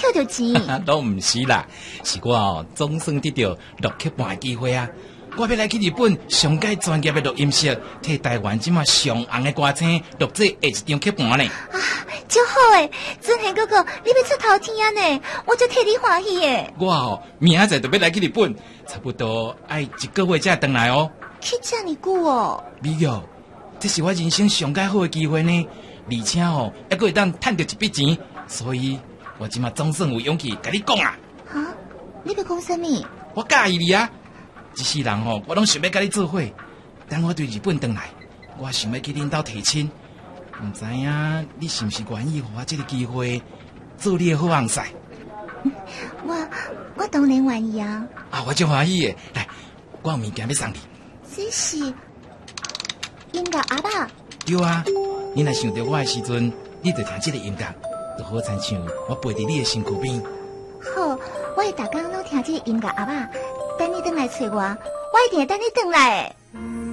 摕到钱。 都唔是啦，是我总算得到录曲半的机会啊！我要来去日本上界专业的录音室，替台湾这么上红的歌星录制下一张曲盘呢。 啊，真好诶！真贤哥哥，你要出头天啊呢，我就替你欢喜诶。 我明仔载就要来去日本，差不多要1个月才回来哦。 去这么久哦？ 美玉，这是我人生上界好的机会呢，而且还佫会当赚到一笔钱，所以我今嘛总算有勇气跟你讲啊。 啊，你要讲什么？ 我介意你啊！一世人我拢想要跟你做伙。等我对日本回来，我想要去恁兜提亲，唔知影你是不是愿意给我这个机会做你的好红婿？ 我当然愿意啊！ 啊，我真欢喜的。来，我有物件要送你。 这是音乐阿爸。 对啊，你若想到我的时阵，你就听这个音乐，就好亲像我陪在你的身躯边。 好，我会大家拢听这个音乐阿爸。等你回来找我，我一定会等你回来的。